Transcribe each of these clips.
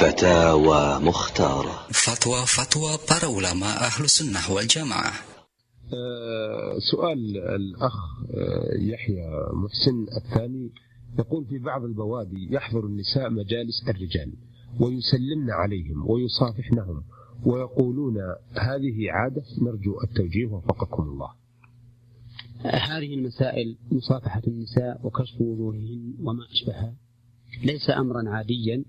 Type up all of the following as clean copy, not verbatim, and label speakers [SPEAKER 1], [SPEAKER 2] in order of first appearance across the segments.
[SPEAKER 1] فتاوى مختارة.
[SPEAKER 2] فتوى para ulama ahlu sunnah wal jamaah.
[SPEAKER 3] سؤال الأخ يحيى محسن الثاني يقول: في بعض البوادي يحضر النساء مجالس الرجال ويسلمن عليهم ويصافحنهم ويقولون هذه عادة، نرجو التوجيه وفقكم الله.
[SPEAKER 4] هذه المسائل مصافحة النساء وكشف وجوههن وما أشبهها ليس أمرا عاديا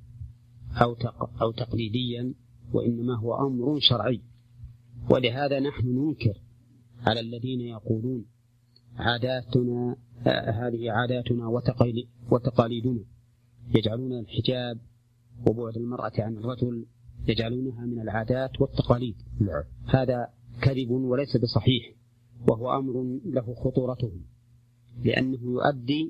[SPEAKER 4] أو تقليديا، وإنما هو أمر شرعي. ولهذا نحن ننكر على الذين يقولون عاداتنا هذه عاداتنا وتقاليدنا، يجعلون الحجاب وبعد المرأة عن الرجل يجعلونها من العادات والتقاليد. هذا كذب وليس بصحيح، وهو أمر له خطورته، لأنه يؤدي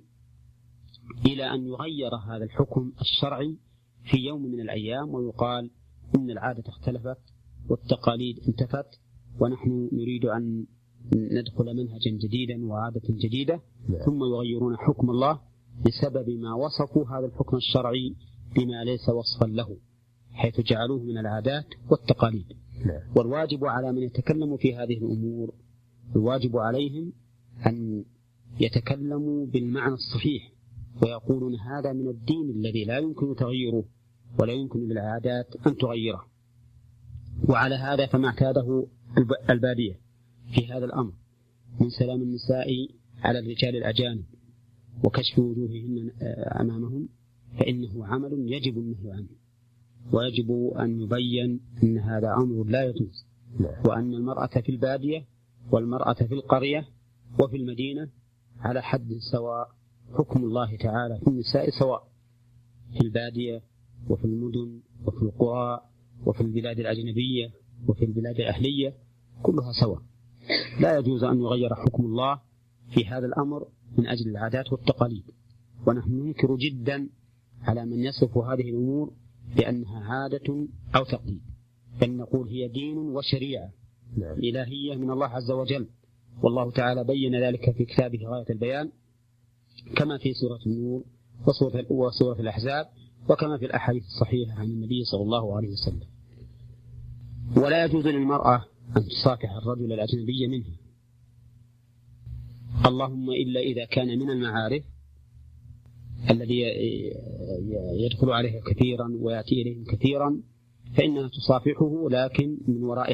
[SPEAKER 4] إلى أن يغير هذا الحكم الشرعي في يوم من الأيام، ويقال إن العادة اختلفت والتقاليد انتفت، ونحن نريد أن ندخل منهجا جديدا وعادة جديدة، ثم يغيرون حكم الله بسبب ما وصفوا هذا الحكم الشرعي بما ليس وصفا له، حيث جعلوه من العادات والتقاليد. والواجب على من يتكلم في هذه الأمور، الواجب عليهم أن يتكلموا بالمعنى الصحيح، ويقولون هذا من الدين الذي لا يمكن تغييره ولا يمكن للعادات أن تغيره. وعلى هذا فما اعتاده البادية في هذا الأمر من سلام النساء على الرجال الأجانب وكشف وجوههن أمامهم، فإنه عمل يجب النهي عنه، ويجب أن يبين أن هذا أمر لا يجوز، وأن المرأة في البادية والمرأة في القرية وفي المدينة على حد سواء. حكم الله تعالى في النساء سواء في البادية وفي المدن وفي القرى وفي البلاد الأجنبية وفي البلاد الأهلية، كلها سواء. لا يجوز أن يغير حكم الله في هذا الأمر من أجل العادات والتقاليد. ونحن ننكر جدا على من يصف هذه الأمور بأنها عادة أو تقليد، بل نقول هي دين وشريعة إلهية من الله عز وجل، والله تعالى بين ذلك في كتابه غاية البيان، كما في سورة النور وسورة الأحزاب، وكما في الأحاديث الصحيحة عن النبي صلى الله عليه وسلم. ولا يجوز للمرأة أن تصافح الرجل الأجنبي منها، اللهم إلا إذا كان من المعارف الذي يدخل عليها كثيرا ويأتي إليهم كثيرا، فإنها تصافحه لكن من وراء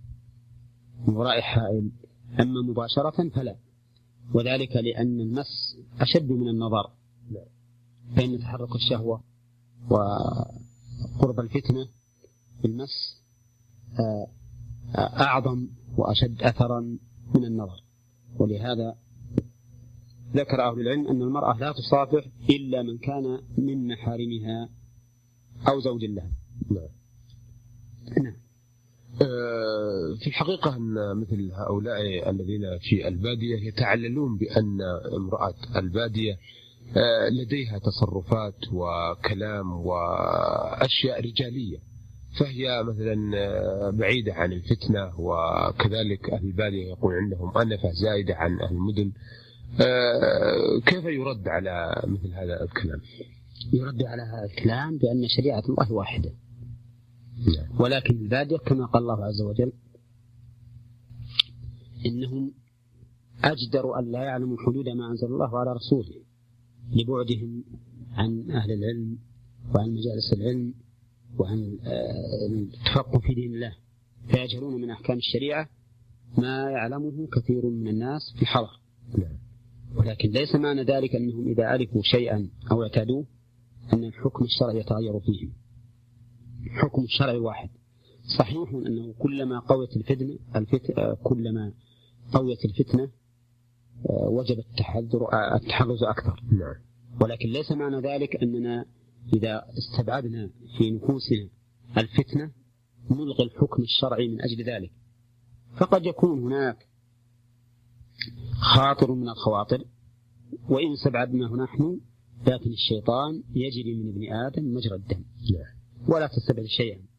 [SPEAKER 4] حائل، أما مباشرة فلا، وذلك لأن المس أشد من النظر، فإن تحرك الشهوة وقرب الفتنة بالمس أعظم وأشد أثرا من النظر. ولهذا ذكر أهل العلم أن المرأة لا تصافح إلا من كان من محارمها أو زوج لها.
[SPEAKER 3] نعم. في الحقيقة أن مثل هؤلاء الذين في البادية يتعللون بأن امرأة البادية لديها تصرفات وكلام وأشياء رجالية، فهي مثلا بعيدة عن الفتنة، وكذلك أهل البادية يقول عندهم أنفة زائدة عن أهل المدن. كيف يرد على مثل هذا الكلام؟
[SPEAKER 4] يرد على هذا الكلام بأن شريعة الله واحدة، ولكن البادية كما قال الله عز وجل إنهم أجدر أن لا يعلموا حدود ما أنزل الله على رسوله، لبعدهم عن أهل العلم وعن مجالس العلم وعن التفقه في دين الله، فيجهلون من أحكام الشريعة ما يعلمه كثير من الناس في الحضر. ولكن ليس معنى ذلك أنهم إذا عرفوا شيئا أو اعتادوه أن الحكم الشرعي يتغير فيهم. حكم الشرعي واحد. صحيح أنه كلما قويت الفتنة وجب التحرز أكثر، ولكن ليس معنى ذلك أننا إذا استبعدنا في نفوسنا الفتنة نلغي الحكم الشرعي من أجل ذلك. فقد يكون هناك خاطر من الخواطر وإن استبعدناه نحن، لكن الشيطان يجري من ابن آدم مجرى الدم، ولا تستبعد شيئا.